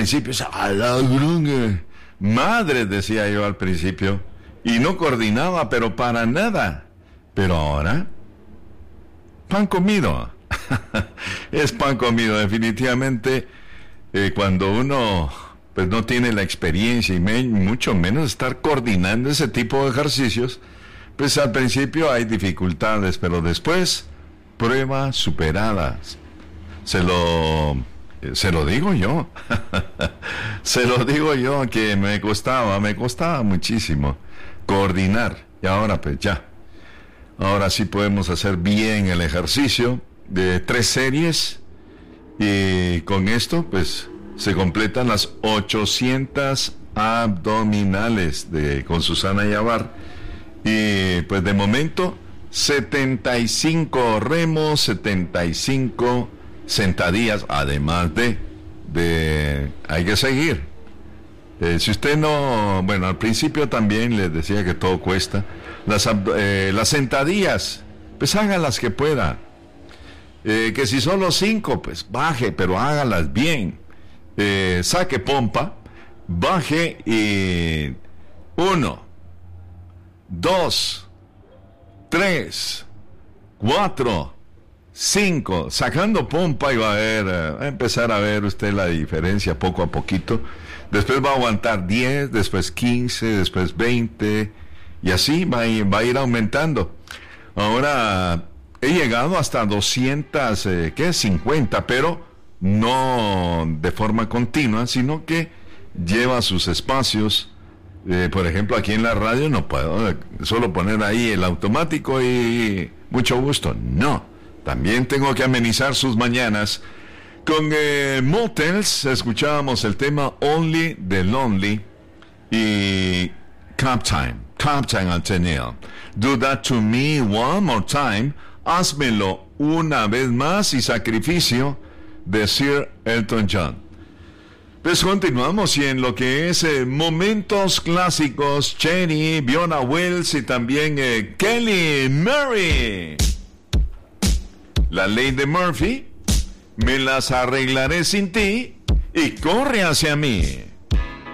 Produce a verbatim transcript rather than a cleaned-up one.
principio, a la gran madre, decía yo al principio, y no coordinaba, pero para nada. Pero ahora, pan comido. Es pan comido, definitivamente. Eh, cuando uno pues no tiene la experiencia y me, mucho menos estar coordinando ese tipo de ejercicios, pues al principio hay dificultades, pero después, pruebas superadas. Se lo, se lo digo yo. Se lo digo yo, que me costaba, me costaba muchísimo coordinar. Y ahora pues ya. Ahora sí podemos hacer bien el ejercicio de tres series. Y con esto pues se completan las ochocientas abdominales de, con Susana Yavar. Y pues de momento setenta y cinco remos, setenta y cinco sentadillas, además de, de hay que seguir. Eh, si usted no, bueno, al principio también les decía que todo cuesta. Las, eh, las sentadillas, pues haga las que pueda. Eh, que si solo cinco, pues baje, pero hágalas bien. Eh, saque pompa, baje y uno, dos, tres, cuatro, cinco, sacando pompa y va a ver, va a empezar a ver usted la diferencia poco a poquito. Después va a aguantar diez, después quince, después veinte, y así va a ir, va a ir aumentando. Ahora he llegado hasta doscientos, eh, ¿qué? cincuenta, pero no de forma continua, sino que lleva sus espacios. Eh, por ejemplo, aquí en la radio no puedo eh, solo poner ahí el automático y mucho gusto. No, también tengo que amenizar sus mañanas. Con eh, Motels escuchábamos el tema Only the Lonely y Captain, Captain Antonio. Do that to me one more time. Házmelo una vez más, y Sacrificio de Sir Elton John. Pues continuamos, y en lo que es eh, momentos clásicos, Cherry, Fiona Wells y también eh, Kelly Murray. La ley de Murphy, me las arreglaré sin ti y corre hacia mí.